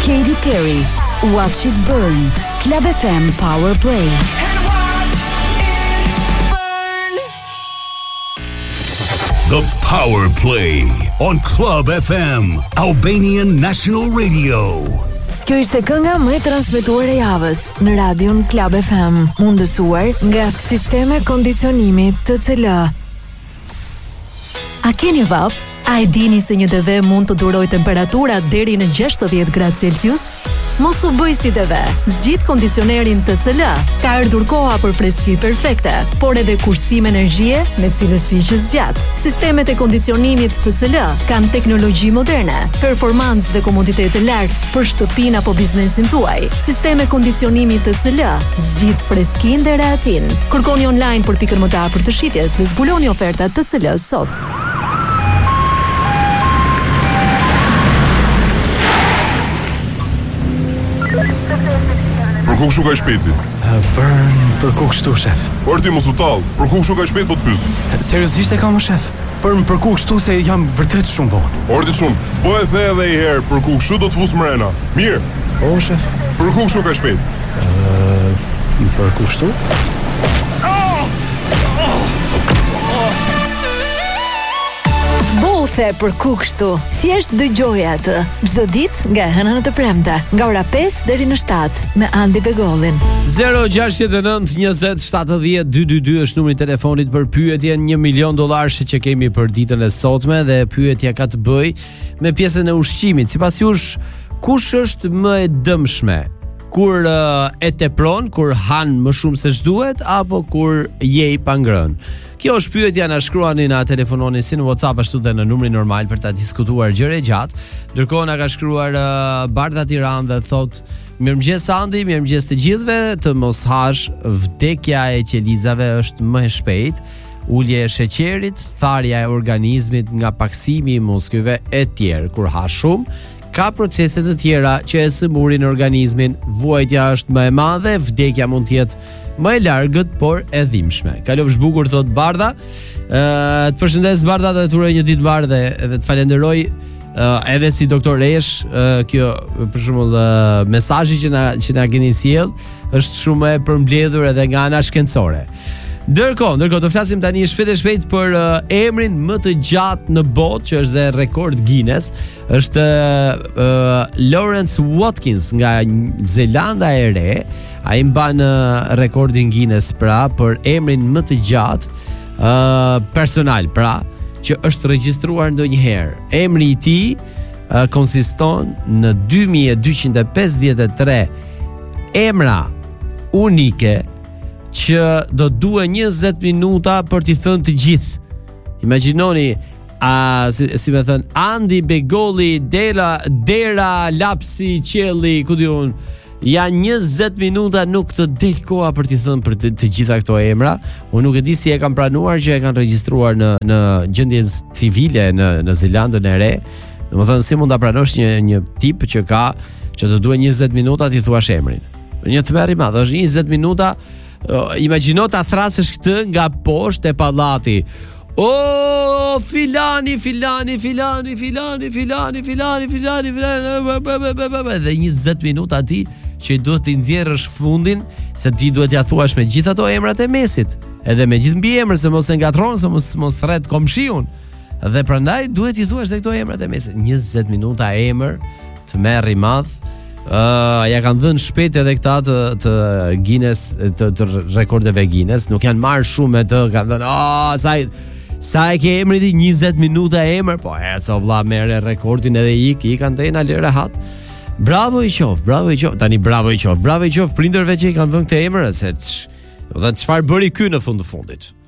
Katy Perry, Watch It Burn. Club FM Power Play. The Power Play on Club FM, Albanian National Radio. Kjo ishte kënga më e transmetuar e javës në radion Club FM, mundësuar nga Sisteme Kondicionimi TCL. A keni vap? A e dini se një TV mund të duroj temperatura deri në 60 gradë Celsius? Mos u bëj si TV. Zgjidh kondicionerin TCL. Ka ardhur koha për freski perfekte, por edhe kursim energjie me cilësi që zgjat. Sistemet e kondicionimit TCL kanë teknologji moderne, performancë dhe komoditet të lartë për shtëpinë apo biznesin tuaj. Sisteme kondicionimi TCL zgjidh freskinë dhe rehatin. Kërkoni online për pikën më të afërt të shitjes dhe zbuloni ofertat TCL sot. Përkuk shu ka shpeti? Përkuk shtu, shef. Por ti mos u tall, përkuk shu ka shpeti po të pyes. Seriozisht e kam, shef. Përkuk shtu se jam vërtet shumë vonë. Orti shumë, po e the edhe një herë, përkuk shu do të fus mrena. Mirë. O, shef. Përkuk shu ka shpeti? Përkuk shtu? Bothe për kukshtu. Thjesht dëgjoj atë çdo ditë nga hëna në të premte, nga ora 5 deri në 7 me Andi Begollin. 069 20 70 222 është numri i telefonit për pyetjen $1 milion që kemi për ditën e sotme, dhe pyetja ka të bëjë me pjesën e ushqimit. Sipas jush, kush është më e dëmshme? Kur e tepron, kur han më shumë se ç'duhet, apo kur je i pangrënë? Kjo është pyetja, na shkruani, na telefononi si në WhatsApp ashtu dhe në numrin normal për ta diskutuar gjëra gjatë. Ndërkohë na ka shkruar Barda Tiranë dhe thot: "Mirëmëngjes Andi, mirëmëngjes të gjithëve, të mos hash, vdekja e qelizave është më e shpejtë, ulje e sheqerit, tharja e organizmit nga paksimi i muskujve e tjerë. Kur ha shumë, ka procese të tjera që e sëmurin organizmin, vuajtja është më e madhe, vdekja mund të jetë më e largët, por e dhimbshme." Kalofsh bukur, thot Barda. Të përshëndes Barda dhe të uroj një ditë bardhë dhe të falenderoj edhe si doktoresh. Kjo për shembull mesazhi që na keni sjell është shumë e përmbledhur edhe nga ana shkencore. Ndërkohë do flasim tani shpejt për emrin më të gjatë në botë, që është dhe rekord Guinness. Është Lawrence Watkins nga Zelanda e Re. Ai mban rekordin Guinness pra për emrin më të gjatë personal, pra, që është regjistruar ndonjëherë. Emri i tij konsiston në 2253 emra unike që do duhet 20 minuta për t'i thënë të gjithë. Imagjinoni, si më thën, Andi Begolli, dera lapsi qelli, ku diun, janë 20 minuta, nuk të del koha për t'i thënë për të gjitha këto emra. Unë nuk e di si e kanë pranuar që e kanë regjistruar në gjendje civile në Zelandën e Re. Domethënë, si mund ta pranosh një tip që të duhet 20 minuta t'i thuash emrin. Një tmerr i madh, është 20 minuta. Imagjino ta thrasësh këtë nga poshtë e pallati. O filani dhe 20 minuta ti që duhet t'i nxjerrësh fundin, se ti duhet ja thuash me gjithë ato emrat e mesit, edhe me gjithë mbiemër, se mos e ngatron, se mos thret komshiun. Dhe prandaj duhet t'i thuash edhe këto emrat e mesit. 20 minuta emër, të merr i madh. Ja kanë dhënë shpejt edhe këta të Guinness, të rekordeve Guinness. Nuk janë marrë shumë me të, kanë dhënë sa e ke emri ti, 20 minuta emër. Po eca vlla, merre rekordin edhe i kanë dhënë alë rehat. Bravo i qof. Tani bravo i qof prindërve që i kanë vënë këtë emër, se do të thënë çfarë bëri ky në fund të fundit.